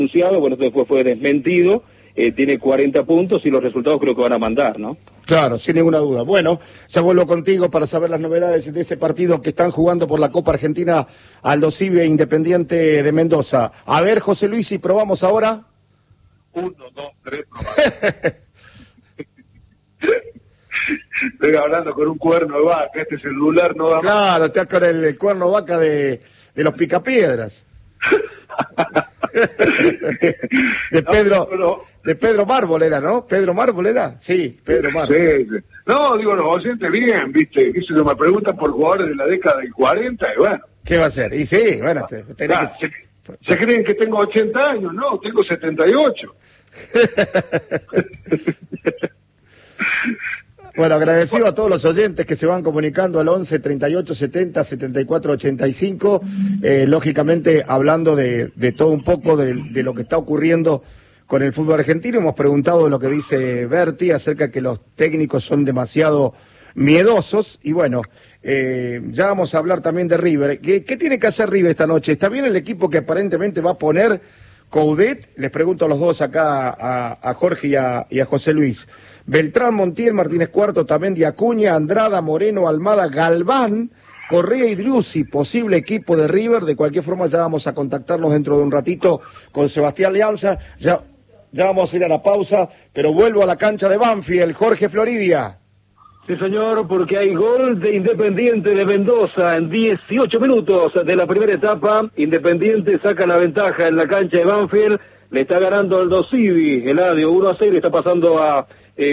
anunciado, bueno, esto después fue desmentido, tiene 40 puntos y los resultados creo que van a mandar, ¿no? Claro, sin ninguna duda. Bueno, ya vuelvo contigo para saber las novedades de ese partido que están jugando por la Copa Argentina Aldosivi e Independiente de Mendoza. A ver, José Luis, si probamos ahora. 1, 2, 3, probamos. Estoy hablando con un cuerno de vaca, este celular no da más. Claro, está con el cuerno vaca de los Picapiedras. De Pedro Mármol era, ¿no? ¿Pedro Mármol era? Sí, Pedro Mármol. Sí, sí. No, digo, los oyentes bien, ¿viste? Que se me preguntan por jugadores de la década del 40 y bueno. ¿Qué va a ser? Y sí, bueno, se creen que tengo 80 años, no, tengo 78. Bueno, agradecido a todos los oyentes que se van comunicando al 11 38 70 74 85, lógicamente hablando de todo un poco de lo que está ocurriendo con el fútbol argentino. Hemos preguntado de lo que dice Berti acerca de que los técnicos son demasiado miedosos y bueno, ya vamos a hablar también de River. ¿Qué tiene que hacer River esta noche? ¿Está bien el equipo que aparentemente va a poner Coudet? Les pregunto a los dos acá, a Jorge y a José Luis. Beltrán, Montiel, Martínez Cuarto, Tamendi, Acuña, Andrada, Moreno, Almada, Galván, Correa y Driussi, posible equipo de River. De cualquier forma ya vamos a contactarnos dentro de un ratito con Sebastián Leanza. Ya vamos a ir a la pausa, pero vuelvo a la cancha de Banfield. Jorge Floridia. Sí, señor, porque hay gol de Independiente de Mendoza en 18 minutos de la primera etapa. Independiente saca la ventaja en la cancha de Banfield. Le está ganando Aldosivi, Eladio 1-0, está pasando a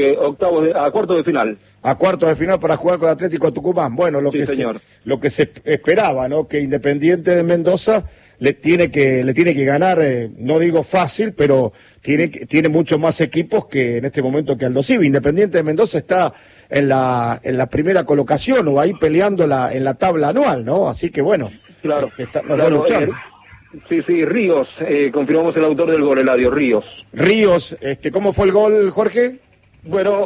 cuartos de final. A cuartos de final para jugar con Atlético Tucumán. Bueno, lo que se esperaba, ¿no? Que Independiente de Mendoza le tiene que ganar, no digo fácil, pero tiene muchos más equipos que en este momento que Aldosivi. Independiente de Mendoza está en la primera colocación o ahí peleando en la tabla anual, ¿no? Así que bueno, claro, nos va a luchar. Sí, Ríos, confirmamos el autor del gol, Eladio, Ríos. Ríos, ¿cómo fue el gol, Jorge? Bueno,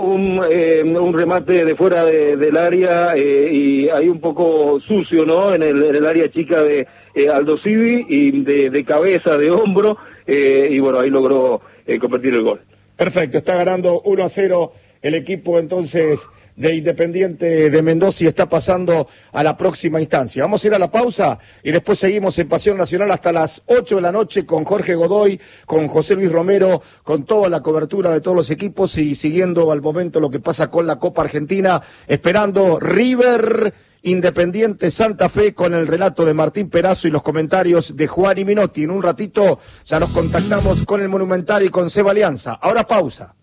un remate de fuera del área y ahí un poco sucio, ¿no? En el área chica de Aldosivi y de cabeza, de hombro, y bueno, ahí logró convertir el gol. Perfecto, está ganando 1-0 el equipo entonces de Independiente de Mendoza y está pasando a la próxima instancia. Vamos a ir a la pausa y después seguimos en Pasión Nacional hasta las 8 de la noche con Jorge Godoy, con José Luis Romero, con toda la cobertura de todos los equipos y siguiendo al momento lo que pasa con la Copa Argentina, esperando River Independiente Santa Fe con el relato de Martín Perazo y los comentarios de Juan y Minotti. En un ratito ya nos contactamos con el Monumental y con Seba Alianza. Ahora pausa.